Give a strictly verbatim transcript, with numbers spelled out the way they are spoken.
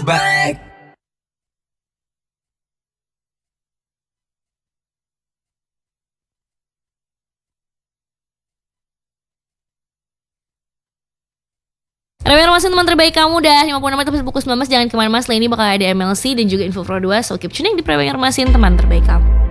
back. Remember masih teman terbaik kamu dah lima puluh enam menit pukul sembilan belas. Jangan kemana-mana, setelah ini bakal ada M L C dan juga info Pro dua. So keep tuning di Premier Masin, teman terbaik kamu.